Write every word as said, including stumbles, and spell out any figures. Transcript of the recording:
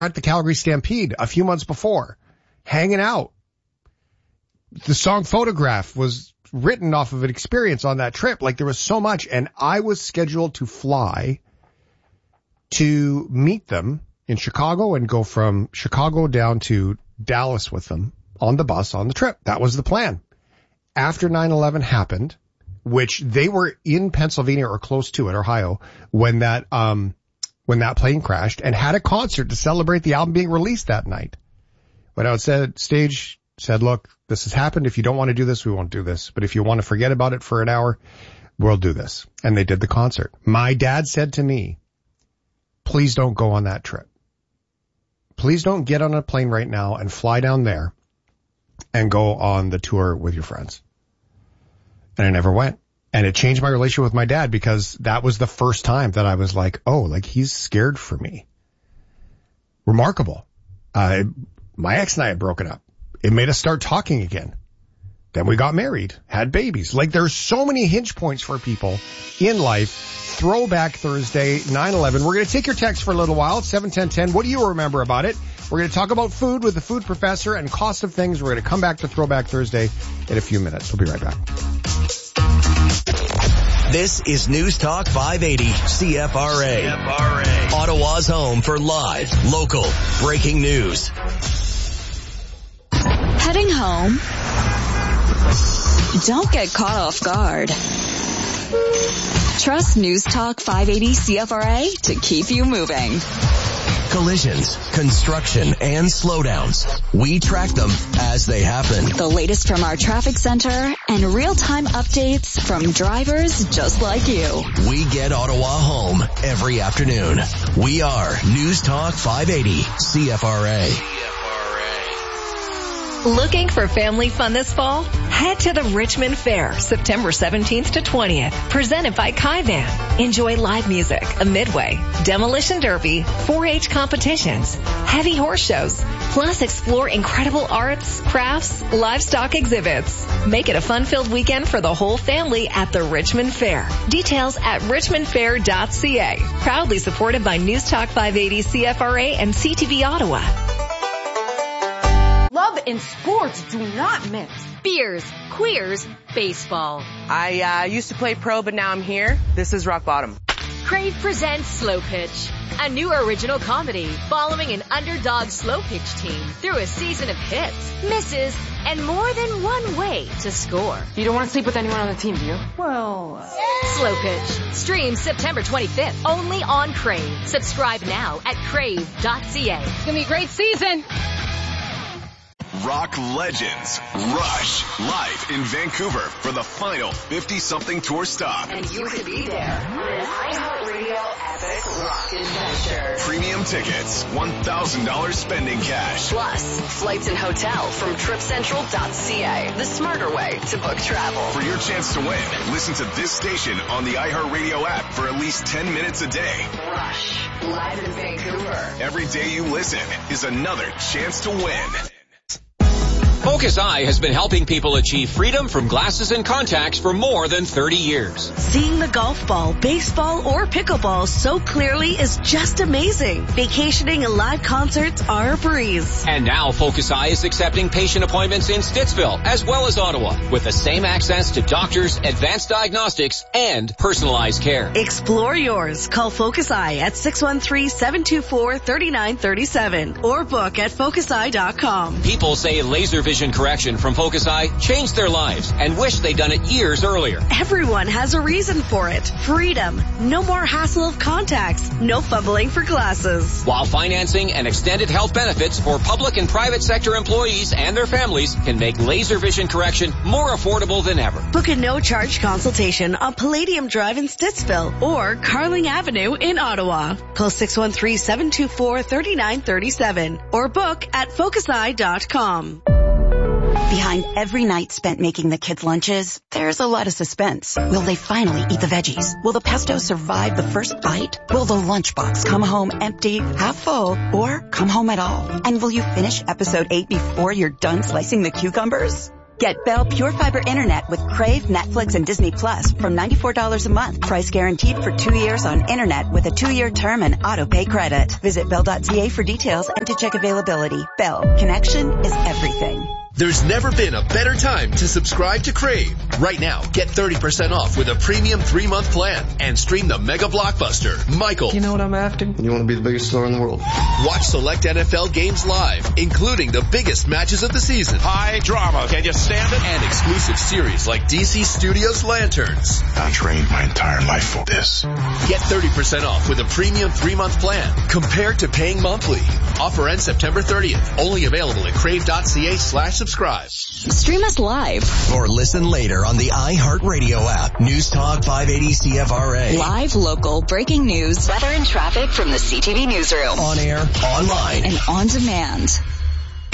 at the Calgary Stampede a few months before, hanging out. The song Photograph was written off of an experience on that trip. Like, there was so much, and I was scheduled to fly to meet them in Chicago and go from Chicago down to Dallas with them on the bus on the trip. That was the plan. After nine eleven happened, which they were in Pennsylvania or close to it, Ohio, when that, um, when that plane crashed, and had a concert to celebrate the album being released that night. Went outside stage, said, look, this has happened. If you don't want to do this, we won't do this. But if you want to forget about it for an hour, we'll do this. And they did the concert. My dad said to me, please don't go on that trip. Please don't get on a plane right now and fly down there and go on the tour with your friends. And I never went. And it changed my relationship with my dad, because that was the first time that I was like, oh, like, he's scared for me. Remarkable. Uh, my ex and I had broken up. It made us start talking again. Then we got married, had babies. Like, there's so many hinge points for people in life. Throwback Thursday, nine eleven. We're going to take your text for a little while. seven ten ten. What do you remember about it? We're going to talk about food with the food professor and cost of things. We're going to come back to Throwback Thursday in a few minutes. We'll be right back. This is News Talk five eighty C F R A. C F R A. Ottawa's home for live, local, breaking news. Heading home? Don't get caught off guard. Trust News Talk five eighty C F R A to keep you moving. Collisions, construction, and slowdowns. We track them as they happen. The latest from our traffic center and real-time updates from drivers just like you. We get Ottawa home every afternoon. We are News Talk five eighty C F R A. Looking for family fun this fall? Head to the Richmond Fair, September seventeenth to twentieth. Presented by Kaivan. Enjoy live music, a midway, demolition derby, four H competitions, heavy horse shows, plus explore incredible arts, crafts, livestock exhibits. Make it a fun-filled weekend for the whole family at the Richmond Fair. Details at richmond fair dot c a. Proudly supported by News Talk five eighty C F R A and C T V Ottawa. Love and sports do not mix. Beers, queers, baseball. I uh, used to play pro, but now I'm here. This is rock bottom. Crave presents Slow Pitch, a new original comedy following an underdog slow pitch team through a season of hits, misses, and more than one way to score. You don't want to sleep with anyone on the team, do you? Well... Uh... Slow Pitch. Streams September twenty-fifth, only on Crave. Subscribe now at crave dot c a. It's going to be a great season. Rock legends Rush live in Vancouver for the final fifty-something tour stop. And you could be there on an iHeartRadio epic rock adventure. Premium tickets, one thousand dollars spending cash. Plus, flights and hotel from trip central dot c a, the smarter way to book travel. For your chance to win, listen to this station on the iHeartRadio app for at least ten minutes a day. Rush, live in Vancouver. Every day you listen is another chance to win. Focus Eye has been helping people achieve freedom from glasses and contacts for more than thirty years. Seeing the golf ball, baseball, or pickleball so clearly is just amazing. Vacationing and live concerts are a breeze. And now Focus Eye is accepting patient appointments in Stittsville as well as Ottawa with the same access to doctors, advanced diagnostics, and personalized care. Explore yours. Call Focus Eye at six one three, seven two four, three nine three seven or book at focus eye dot com. People say laser vision Vision correction from Focus Eye changed their lives and wish they'd done it years earlier. Everyone has a reason for it. Freedom. No more hassle of contacts. No fumbling for glasses. While financing and extended health benefits for public and private sector employees and their families can make laser vision correction more affordable than ever. Book a no-charge consultation on Palladium Drive in Stittsville or Carling Avenue in Ottawa. Call six one three, seven two four, three nine three seven or book at focus eye dot com. Behind every night spent making the kids' lunches, there's a lot of suspense. Will they finally eat the veggies? Will the pesto survive the first bite? Will the lunchbox come home empty, half full, or come home at all? And will you finish episode eight before you're done slicing the cucumbers? Get Bell Pure Fiber Internet with Crave, Netflix, and Disney Plus from ninety-four dollars a month. Price guaranteed for two years on internet with a two-year term and auto-pay credit. Visit bell dot c a for details and to check availability. Bell. Connection is everything. There's never been a better time to subscribe to Crave. Right now, get thirty percent off with a premium three-month plan and stream the mega blockbuster, Michael. You know what I'm after? You want to be the biggest star in the world. Watch select N F L games live, including the biggest matches of the season. High drama. Can you stand it? And exclusive series like D C Studios Lanterns. I trained my entire life for this. Get thirty percent off with a premium three-month plan compared to paying monthly. Offer ends September thirtieth. Only available at crave dot c a slash subscribe. Stream us live. Or listen later on the iHeartRadio app. News Talk five eighty C F R A. Live, local, breaking news, weather and traffic from the C T V newsroom. On air, online, and on demand.